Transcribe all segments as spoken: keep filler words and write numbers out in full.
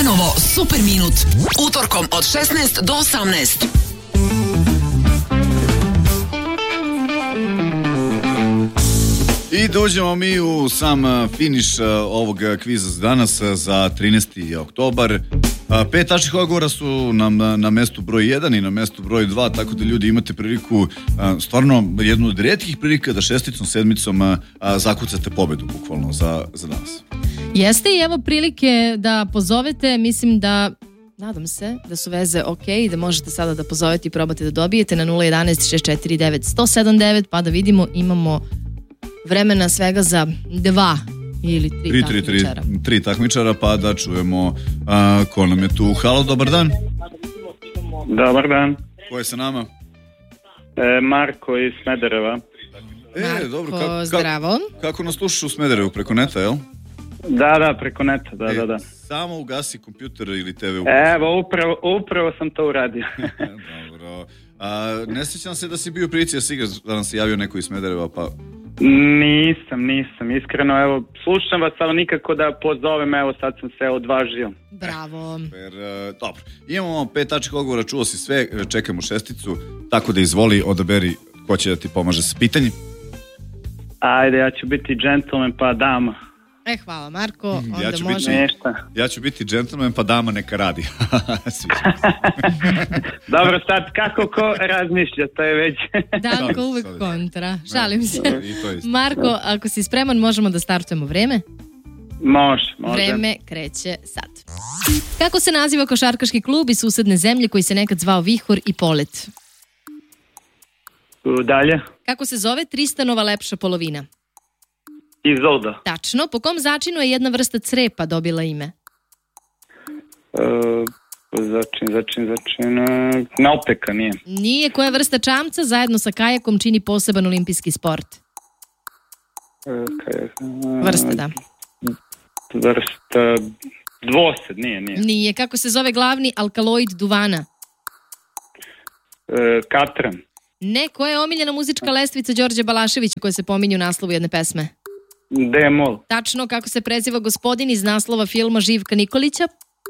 Lenovo Super Minut. Utorkom od šesnaest do osamnaest. I dođemo mi u sam finiš ovog kviza za danas za trinaesti oktobar. Pet tačnih odgovora su nam na, na mestu broj jedan i na mestu broj dva, tako da ljudi imate priliku, stvarno jednu od rijetkih prilika da šesticom, sedmicom zakucate pobedu bukvalno za, za danas. Jeste i evo prilike da pozovete, mislim da nadam se da su veze ok i da možete sada da pozovete i probate da dobijete na nula jedanaest šest četiri devet sto sedam devet, pa da vidimo, imamo vremena svega za dva ili tri, tri takmičara. Tri, tri, tri takmičara, pa da čujemo a, ko nam je tu. Halo, dobar dan. Dobar dan. Ko je sa nama? E, Marko iz Smedereva. E, Marko, dobro, kako, zdravo. Kako nas slušaš u Smederevu, preko neta, jel? Da, da, preko neta, da, e, da, da. Samo ugasi kompjuter ili te ve ugasi. Evo, upravo, upravo sam to uradio. Dobro. A, ne sjećam se da si bio u prilici da si igraš, da nam se javio neko iz Smedereva, pa... Nisam, nisam, iskreno, evo, slušam vas, ali nikako da pozovem, evo, sad sam se odvažio. Bravo. Super, uh, dobro, imamo pet tačnih odgovora, čuo si sve, čekamo šesticu, tako da izvoli, odaberi ko će da ti pomaže sa pitanjem. Ajde, ja ću biti džentlmen, pa dama. E, hvala Marko, onda ja ću može... Biti, ja ću biti džentlmen, pa dama neka radi. Dobro, sad kako ko razmišlja, to je već... Danko uvek kontra, šalim se. I to isto. Marko, ako si spreman, možemo da startujemo vreme? Može, može. Vreme kreće sad. Kako se naziva košarkaški klub iz susedne zemlje koji se nekad zvao Vihor i Polet? Dalje. Kako se zove Tristanova lepša polovina? Izolda. Tačno, po kom začinu je jedna vrsta crepa dobila ime? Uh, začin, začin, začin... Uh, naopeka nije. Nije. Koja vrsta čamca zajedno sa kajakom čini poseban olimpijski sport? Uh, kajak, uh, Vrsta, da. Vrsta... Dvosed, nije, nije. Nije. Kako se zove glavni alkaloid duvana? Uh, katran. Ne. Koja je omiljena muzička lestvica Đorđe Balaševića koja se pominje u naslovu jedne pesme? D-mol. Tačno. Kako se preziva gospodin iz naslova filma Živka Nikolića?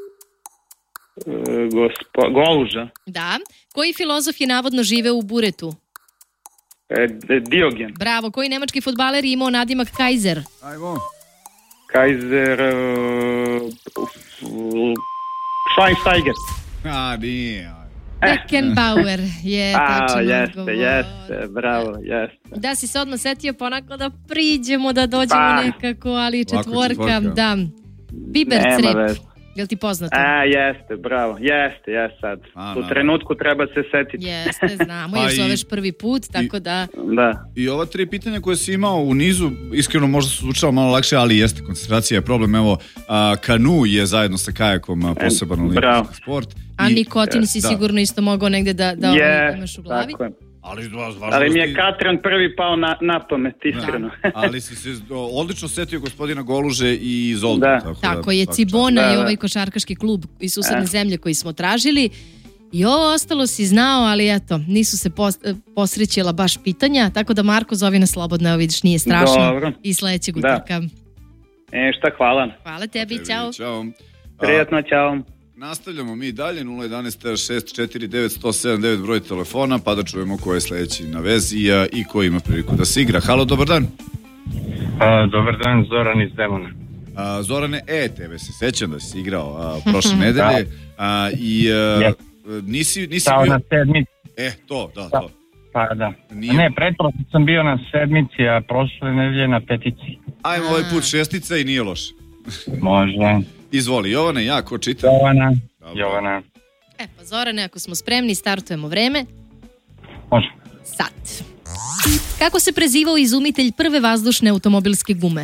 E, gospo, Goluža. Da. Koji filozof je navodno živeo u buretu? E, Diogen. Bravo. Koji nemački fudbaler je imao nadimak Kaiser? Ajmo. Kaiser... Uh, uh, Schweinsteiger. A, nije. Beckenbauer je tačan A, jeste, odgovor. jeste, bravo, jeste. Da si se odmah setio ponako da priđemo, da dođemo Pa. nekako, ali četvorka, četvorka. da. Biber Nema crep, veze. je li ti poznato? A, jeste, bravo, jeste, jeste sad. A, U da, trenutku treba se setiti. Jeste, znamo, Pa jer i- zoveš prvi put, tako da... Da. I ova tri pitanja koje si imao u nizu, iskreno možda su zvučalo malo lakše, ali jeste, koncentracija je problem. Evo, a, kanu je zajedno sa kajakom a, poseban bravo. olimpijski sport. A I- nikotin si da. sigurno isto mogao negde da, da Je, ovaj imaš u glavi. tako je. Ali, važno Ali mi da je si- Katran prvi pao na, na pamet, iskreno. ali si se odlično setio gospodina Goluže i Zolda. Da. Tako, Tako da, je, svaka Cibona Da, i da. ovaj košarkaški klub iz susedne zemlje koji smo tražili. I ovo ostalo si znao, ali eto, nisu se pos- posrećila baš pitanja, tako da Marko zovi nas slobodno, evo vidiš, nije strašno. Dobro. I sledećeg Da. utorka. E, šta, hvala. Hvala tebi, čast. ćao. Ćao. A, Prijatno, čao. nastavljamo mi dalje, nula jedanaest šest četiri devet sto sedam devet broj telefona, pa da čujemo ko je sledeći na vezi a, i ko ima priliku da se igra. Halo, dobar dan. A, dobar dan, Zoran iz Demona. A, Zorane, e, tebe se sećam da si igrao a, prošle nedelje a, i a, Yes. nisi, nisi Stao bio... na sedmici, E, to, da, to. pa da. Nije- Ne, pretprošle sam bio na sedmici, a prošle nedelje na petici. Ajmo ovaj put šestica i nije loš. Može. Izvoli, Jovane, ja, ko čita? Jovana, Dobro. Jovana, E pa Zorane, ako smo spremni, startujemo vreme. može. Sad. Kako se prezivao izumitelj prve vazdušne automobilske gume? E,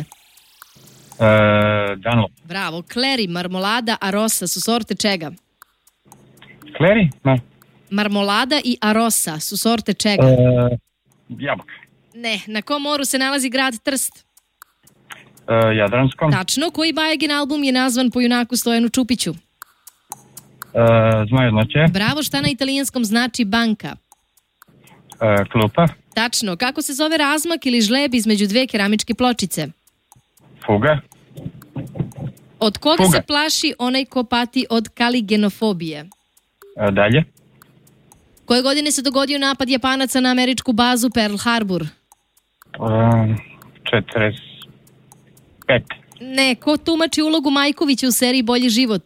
Dunlop. Bravo. Kleri, marmolada, arosa su sorte čega? Kleri? Ne. Marmolada i arosa su sorte čega? E, jabuka. Ne. Na kom moru se nalazi grad Trst? E, Jadranskom. Tačno. Koji Bajagin album je nazvan po junaku Stojanu Čupiću? E, Zmajednoće. Bravo. Šta na italijanskom znači banka? E, klupa. Tačno. Kako se zove razmak ili žleb između dve keramičke pločice? Fuga. Od koga Koga? se plaši onaj ko pati od kaligenofobije? A, dalje. Koje godine se dogodio napad Japanaca na američku bazu Pearl Harbor? A, četrdeset pet. Ne, ko tumači ulogu Majkovića u seriji Bolji život?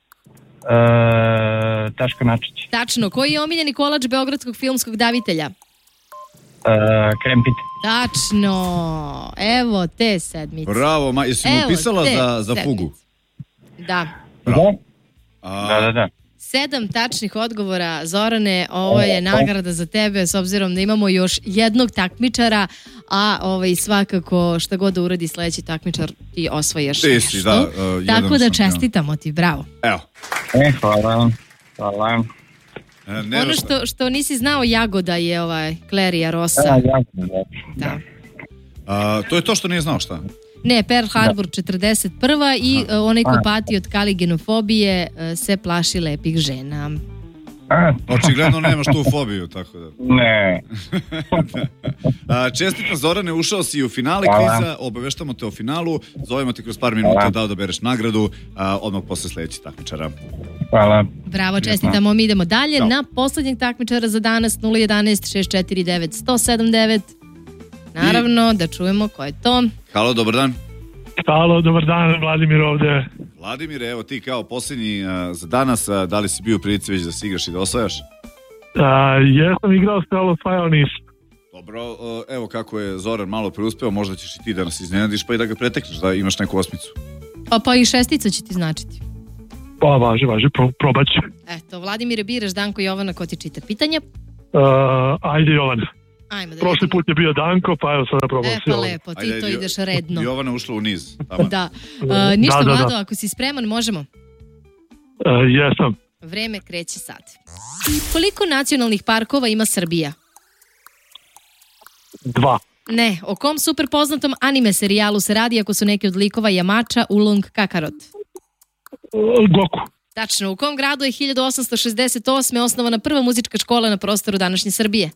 A, Taško Načić. Tačno, koji je omiljeni kolač beogradskog filmskog davitelja? A, Krempit. Tačno, evo te sedmice. Bravo, ma, jesi mu Evo pisala te za, za sedmice. fugu? Da. Da? A, Da, da, da. Sedam tačnih odgovora, Zorane, ovo je nagrada za tebe s obzirom da imamo još jednog takmičara, a ovaj, svakako šta god da uradi sledeći takmičar ti osvajaš Ti nešto. si, da, uh, jedan Tako da sam, čestitamo ti, bravo. Evo. E, hvala. Hvala. E, Ono Neroša. što, što nisi znao, Jagoda je ovaj Klerija Rosa. Da, ja, da. Da. A, to je to što nije znao, šta? Ne, Pearl Harbor četrdeset prva i uh, onaj ko Aha. pati od kaligenofobije uh, se plaši lepih žena. A, Očigledno nemaš tu fobiju, tako da. ne. A, čestitam, Zorane, ušao si u finale Hvala. kviza, obaveštamo te o finalu, zovemo te kroz par minuta Hvala. da odabereš nagradu, a, odmah posle sledećeg takmičara. Hvala. Bravo, čestitamo, mi idemo dalje Da. na poslednjeg takmičara za danas nula jedanaest šest četiri devet sto sedam devet. Naravno, da čujemo ko je to. Halo, dobar dan. Halo, dobar dan, Vladimir ovde. Vladimire, evo ti kao posljednji a, za danas, a, da li si bio u prilici već da se igraš i da osvajaš? A, jesam igrao sve, ali osvajao nisam. Dobro, a, evo kako je Zoran malo preuspeo, možda ćeš i ti da nas iznenadiš pa i da ga pretekneš, da imaš neku osmicu. Pa, pa i šestica će ti značiti. Pa, važi, važi, pro, probat ću. Eto, Vladimire, biraš Danko Jovana, ko ti čita pitanje? A, ajde, Jovan. Ajmo da Prošli vidimo. put je bio Danko, pa evo sada probam E, si pa Jovan. lepo, ti Ajde, to Jo- ideš redno. Jovana ušla u niz. Tamo. Da. E, ništa, Da, da, da. Vlado, ako si spreman, možemo. A, jesam. Vreme kreće sad. Koliko nacionalnih parkova ima Srbija? Dva. Ne, o kom super poznatom anime serijalu se radi ako su neke od likova Yamacha, Ulong, Kakarot? A, Goku. Tačno, u kom gradu je hiljadu osamsto šezdeset osme osnovana prva muzička škola na prostoru današnje Srbije?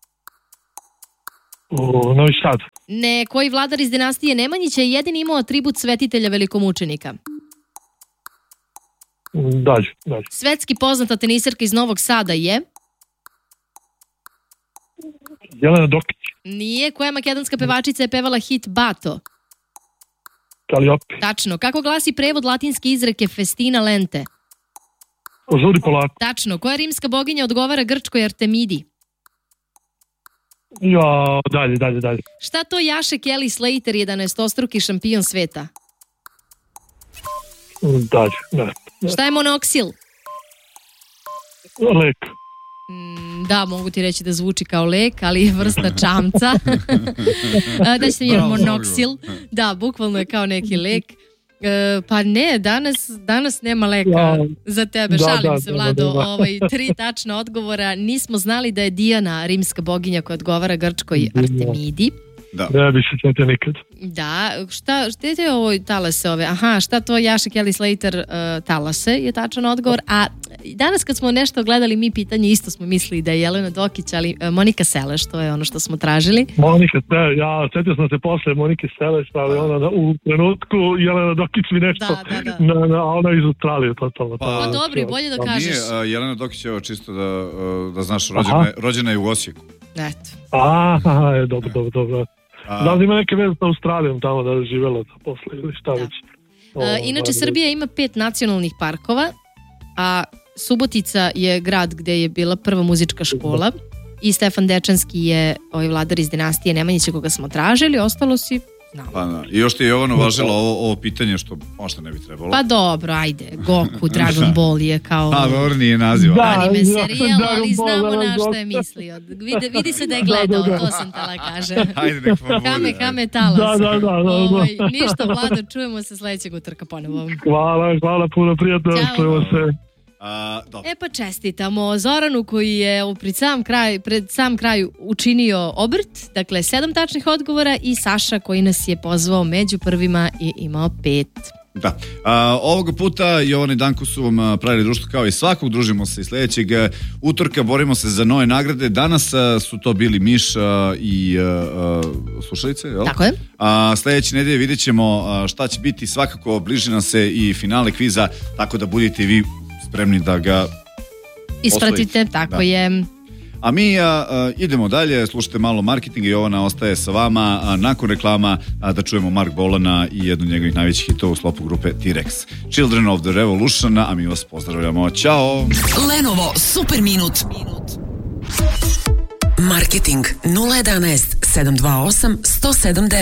U Novi Sad. Ne, koji vladar iz dinastije Nemanjića je jedini imao atribut svetitelja velikomučenika? Dalje, dalje. Svetski poznata tenisarka iz Novog Sada je? Jelena Dokić. Nije, koja makedonska pevačica je pevala hit Bato? Kaliopi. Tačno, kako glasi prevod latinske izreke Festina Lente? Žuri polako. Tačno, koja rimska boginja odgovara grčkoj Artemidi? Ja, dalje, dalje, dalje. Šta to Jaše Kelly Slater, jedanaestostruki šampion sveta? Dalje, dalje. Šta je monoksil? Lek. Mm, Da, mogu ti reći da zvuči kao lek, ali je vrsta čamca. Da ćete mi jer Bravo, monoksil. Da, bukvalno je kao neki lek. E, pa ne, danas, danas nema leka Ja. za tebe. Da, Šalim da, se, da, Vlado. da, da. Ovaj, tri tačna odgovora. Nismo znali da je Dijana rimska boginja koja odgovara grčkoj Artemidi. Da. Ne bi se sjetio nikad. Da, šta, šta je ovo talase ove? Aha, šta to Jaša Kelly Slater uh, talase je tačan odgovor. A danas kad smo nešto gledali mi pitanje, isto smo mislili da je Jelena Dokić, ali uh, Monika Seleš, to je ono što smo tražili. Monika, ne, ja sjetio sam se posle Monike Seleš, ali ona na- u trenutku Jelena Dokić mi nešto, Da, da, da. Na, na, a ona iz Australije totalno. Pa- Pa To je- dobro, i bolje da Pa kažeš. Nije, a, Jelena Dokić, evo čisto da, a, da znaš, rođena, je- rođena je u Osijeku. Eto. Aha, je, dobro, dobro, dobro. A, Da li ima neke veze sa Australijom tamo da je živjela posle ili šta Da. već? Uh, inače, Srbija ima pet nacionalnih parkova, a Subotica je grad gde je bila prva muzička škola i Stefan Dečanski je ovaj vladar iz dinastije Nemanjića koga smo tražili, ostalo si znamo. pa, da. I još ti je Jovana uvažila ovo, ovo pitanje što možda ne bi trebalo. Pa dobro, ajde, Goku, Dragon Ball je kao A, dobro, nije naziva. Da. anime ja, serijal, Dragon ali Ball, znamo na Dragon što je mislio. Vidi, vidi se da je Da, gledao, da, da. to sam tala kažem. Ajde, nek vam bude. Kame, kame, talas. Da, da, da, da, da. Ovaj, ništa, Vlado, čujemo se sledećeg utorka ponovo. Hvala, hvala puno, prijatno, Ćao. čujemo se. A, dobro. E pa čestitamo Zoranu koji je u pred sam kraj, pred sam kraj učinio obrt, dakle sedam tačnih odgovora i Saša koji nas je pozvao među prvima i imao pet. Da. A, ovoga puta Jovan i Danko su vam a, pravili društvo kao i svakog. Družimo se i sledećeg a, utorka, borimo se za nove nagrade. Danas a, su to bili Miš a, i a, a, slušalice, jel? Tako je. A, sledeće nedelje vidjet ćemo a, šta će biti. Svakako bliži nam se i finale kviza, tako da budete vi spremni da ga ispratite, tako da. je. A mi a, a, idemo dalje, slušajte malo marketinga i Jovana ostaje sa vama a, nakon reklama a, da čujemo Mark Bolana i jednu od njegovih najvećih hitova u sklopu grupe T-Rex. Children of the Revolution, a mi vas pozdravljamo. Ćao! Lenovo Super Minut. Marketing nula jedanaest sedam dva osam sto sedam devet